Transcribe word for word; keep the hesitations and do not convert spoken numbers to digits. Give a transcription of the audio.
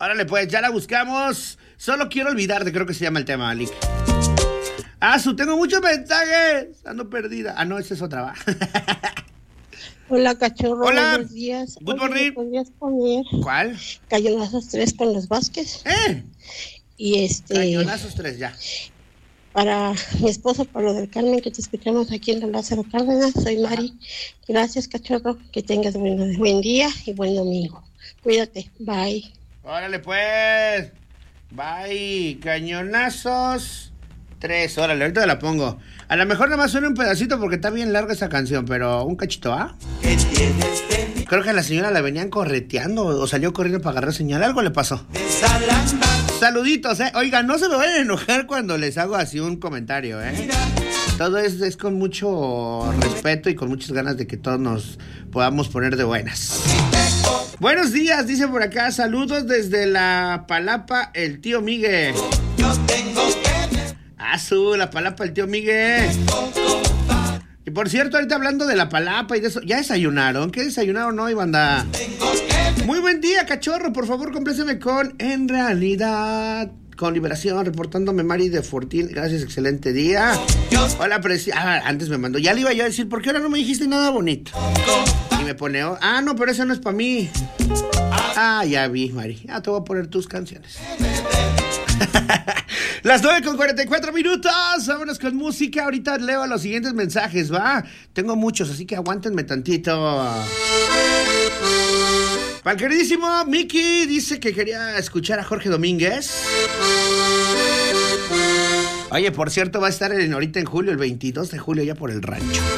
Órale, pues, ya la buscamos. Solo quiero olvidarte, creo que se llama el tema, Alic. Ah, su, tengo muchos mensajes. Ando perdida. Ah, no, esa es otra, va. Hola, cachorro. Hola. Buenos días. Good Oye, morning. ¿me podrías poner ¿Cuál? Cañonazos tres con los Vázquez? Eh, Y este, cañonazos tres, ya. para mi esposo Pablo del Carmen, que te escuchamos aquí en la Lázaro Cárdenas. Soy Mari. Gracias, cachorro. Que tengas buen, buen día y buen domingo. Cuídate. Bye. Órale, pues. Bye. Cañonazos tres. Órale, ahorita la pongo. A lo mejor nada más suena un pedacito porque está bien larga esa canción, pero un cachito, ¿ah? Creo que a la señora la venían correteando o salió corriendo para agarrar señal. Algo le pasó. Saluditos, ¿eh? Oiga, no se me vayan a enojar cuando les hago así un comentario, ¿eh? Todo es, es con mucho respeto y con muchas ganas de que todos nos podamos poner de buenas. Buenos días, dice por acá. Saludos desde la Palapa, el tío Miguel. Ah, su, la Palapa, el tío Miguel. Y por cierto, ahorita hablando de la Palapa y de eso, ¿ya desayunaron? ¿Qué desayunaron hoy, banda? Muy buen día, cachorro. Por favor, compléceme con En Realidad, con Liberación, reportándome Mari de Fortín. Gracias, excelente día. Hola, presi... Ah, antes me mandó. Ya le iba yo a decir, ¿por qué ahora no me dijiste nada bonito? Y me pone, oh, ah, no, pero eso no es para mí. Ah, ya vi, Mari. Ah, te voy a poner tus canciones. Las nueve con cuarenta y cuatro minutos. Vámonos con música. Ahorita leo los siguientes mensajes, ¿va? Tengo muchos, así que aguántenme tantito. Para el queridísimo Mickey, dice que quería escuchar a Jorge Domínguez. Oye, por cierto, va a estar en, ahorita en julio, el veintidós de julio, ya por el rancho.